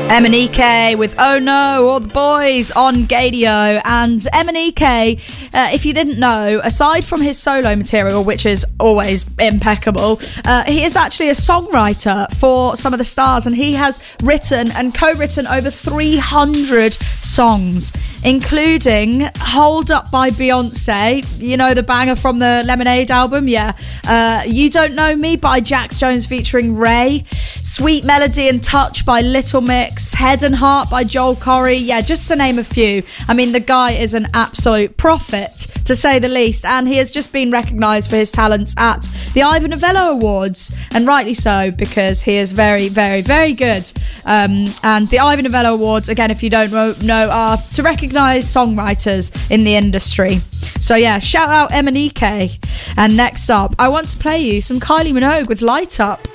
MNEK with Oh No, All the Boys on Gadio. And MNEK, if you didn't know, aside from his solo material, which is always impeccable, he is actually a songwriter for some of the stars, and he has written and co-written over 300 songs, including Hold Up by Beyonce, you know, the banger from the Lemonade album, You Don't Know Me by Jax Jones featuring Ray, Sweet Melody and Touch by Little Mix, Head and Heart by Joel Corry, just to name a few. I mean, the guy is an absolute prophet, to say the least, and he has just been recognised for his talents at the Ivor Novello Awards, and rightly so, because he is very, very, very good. And the Ivor Novello Awards, again, if you don't know, are to recognise songwriters in the industry. So shout out MNEK. And next up, I want to play you some Kylie Minogue with Light Up.